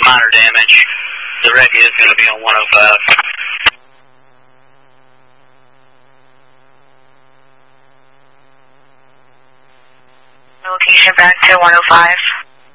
minor damage. The wreck is going to be on 105. Location back to 105.